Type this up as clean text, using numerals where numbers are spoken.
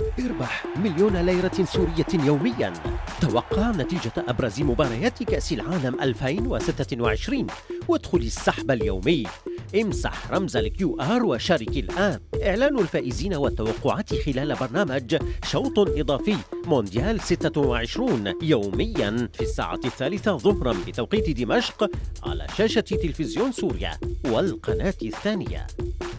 اربح 1,000,000 سورية يوميا. توقع نتيجة أبرز مباريات كأس العالم 2026 وادخل السحب اليومي. امسح رمز الQR وشارك الآن. إعلان الفائزين والتوقعات خلال برنامج شوط إضافي مونديال 26 يوميا في الساعة 3 ظهرا بتوقيت دمشق على شاشة تلفزيون سوريا والقناة الثانية.